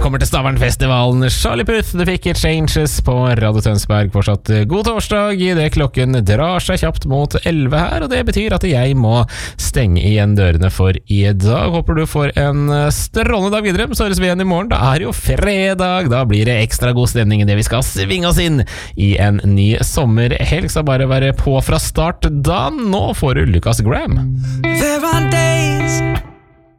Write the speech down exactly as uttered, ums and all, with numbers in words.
kommer til Stavernfestivalen. Charlie Puth, The Fikk Changes på Radio Tønsberg. Fortsatt god torsdag i det klokken drar seg kjapt mot elleve her, og det betyr at jeg må stenge igjen dørene for i dag. Håper du får en strålende dag videre, så høres vi igjen i morgen. Da er det jo fredag, da blir det ekstra god stemning i det vi skal svinge oss inn i en ny sommerhelg, så bare være på fra start da. Nå får du Lucas Graham. There are days